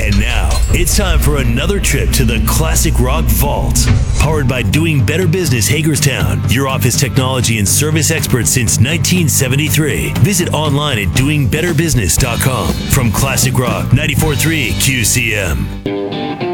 And now, it's time for another trip to the Classic Rock Vault. Powered by Doing Better Business Hagerstown, your office technology and service experts since 1973. Visit online at doingbetterbusiness.com. From Classic Rock 94.3 QCM.